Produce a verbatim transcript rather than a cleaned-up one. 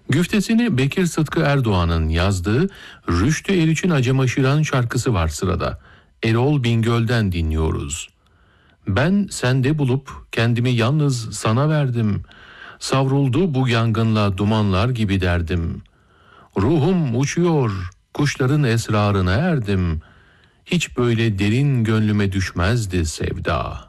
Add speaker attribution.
Speaker 1: Güftesini Bekir Sıtkı Erdoğan'ın yazdığı Rüştü Eriç'in Acemaşıran şarkısı var sırada. Erol Bingöl'den dinliyoruz. Ben sende bulup kendimi yalnız sana verdim. Savruldu bu yangınla dumanlar gibi derdim. Ruhum uçuyor, kuşların esrarına erdim. Hiç böyle derin gönlüme düşmezdi sevda.